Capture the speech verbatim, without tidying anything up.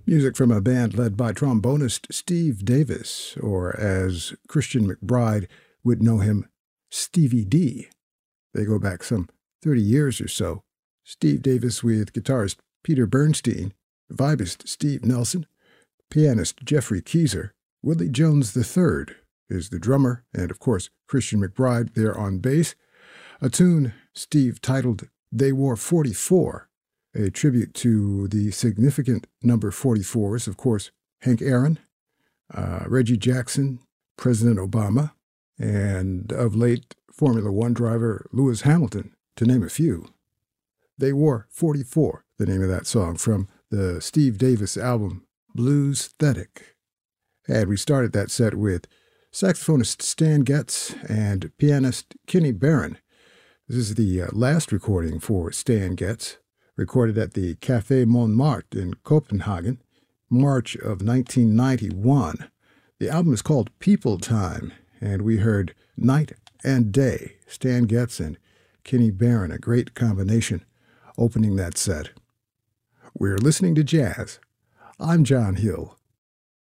Music from a band led by trombonist Steve Davis, or as Christian McBride would know him, Stevie D. They go back some thirty years or so. Steve Davis with guitarist Peter Bernstein, vibist Steve Nelson, pianist Jeffrey Keezer, Willie Jones the third is the drummer, and of course Christian McBride there on bass. A tune Steve titled They Wore forty-four, a tribute to the significant number forty-fours, of course, Hank Aaron, uh, Reggie Jackson, President Obama, and of late Formula One driver Lewis Hamilton, to name a few. They Wore forty-four, the name of that song from the Steve Davis album Bluesthetic. And we started that set with saxophonist Stan Getz and pianist Kenny Barron. This is the uh, last recording for Stan Getz, recorded at the Café Montmartre in Copenhagen, March of nineteen ninety-one. The album is called People Time, and we heard Night and Day, Stan Getz and Kenny Barron, a great combination, opening that set. We're listening to jazz. I'm John Hill.